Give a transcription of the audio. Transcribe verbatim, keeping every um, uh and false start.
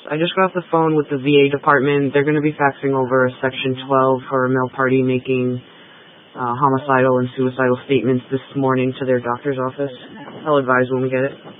I just got off the phone with the V A department. They're going to be faxing over a Section twelve for a male party making uh, homicidal and suicidal statements this morning to their doctor's office. I'll advise when we get it.